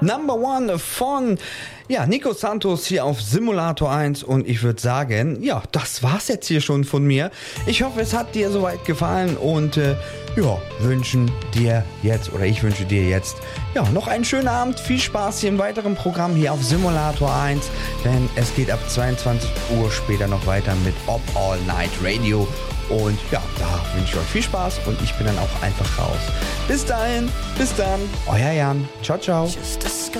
Number One von Nico Santos hier auf Simulator 1 und ich würde sagen, das war's jetzt hier schon von mir. Ich hoffe, es hat dir soweit gefallen und ich wünsche dir jetzt noch einen schönen Abend, viel Spaß hier im weiteren Programm hier auf Simulator 1, denn es geht ab 22 Uhr später noch weiter mit Op All Night Radio. Und da wünsche ich euch viel Spaß und ich bin dann auch einfach raus. Bis dahin, bis dann, euer Jan. Ciao, ciao.